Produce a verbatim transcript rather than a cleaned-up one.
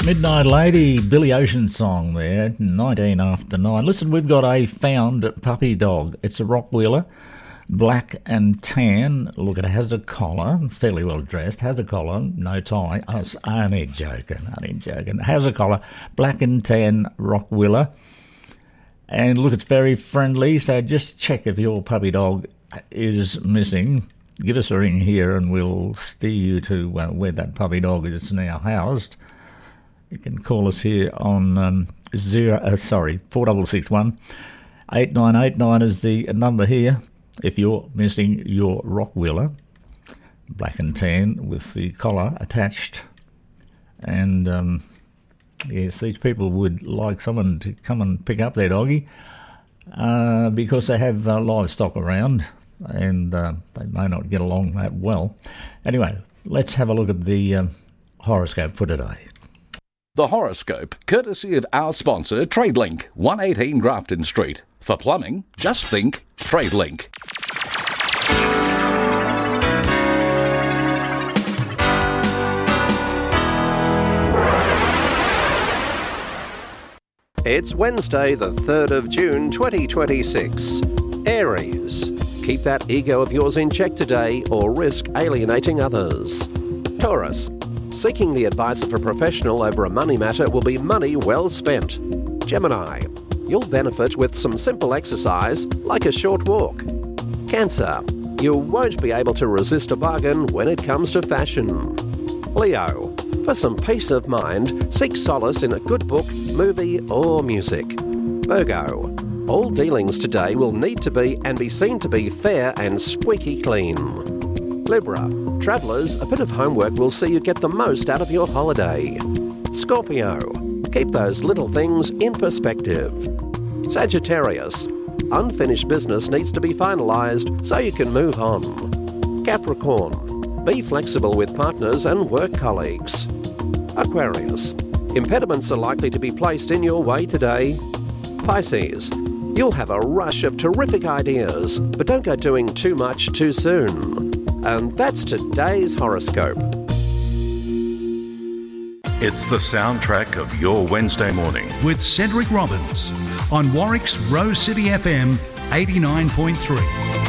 Midnight Lady, Billy Ocean song there, nineteen after nine. Listen, we've got a found puppy dog. It's a Rottweiler, black and tan. Look, it has a collar, fairly well dressed, has a collar, no tie. I was only joking, only joking. Has a collar, black and tan Rottweiler. And look, it's very friendly, so just check if your puppy dog is missing. Give us a ring here and we'll steer you to uh, where that puppy dog is now housed. You can call us here on um, zero. Uh, sorry, four double six one eight nine eight nine is the number here. If you're missing your Rottweiler, black and tan with the collar attached, and um, yes, these people would like someone to come and pick up their doggy uh, because they have uh, livestock around and uh, they may not get along that well. Anyway, let's have a look at the um, horoscope for today. The horoscope, courtesy of our sponsor, TradeLink, one eighteen Grafton Street. For plumbing, just think TradeLink. It's Wednesday, the third of June, twenty twenty-six. Aries, keep that ego of yours in check today or risk alienating others. Taurus, seeking the advice of a professional over a money matter will be money well spent. Gemini, you'll benefit with some simple exercise like a short walk. Cancer, you won't be able to resist a bargain when it comes to fashion. Leo, for some peace of mind, seek solace in a good book, movie or music. Virgo, all dealings today will need to be and be seen to be fair and squeaky clean. Libra, travellers, a bit of homework will see you get the most out of your holiday. Scorpio, keep those little things in perspective. Sagittarius, unfinished business needs to be finalised so you can move on. Capricorn, be flexible with partners and work colleagues. Aquarius, impediments are likely to be placed in your way today. Pisces, you'll have a rush of terrific ideas, but don't go doing too much too soon. And that's today's horoscope. It's the soundtrack of your Wednesday morning. With Cedric Robbins on Warwick's Rose City F M eighty-nine point three.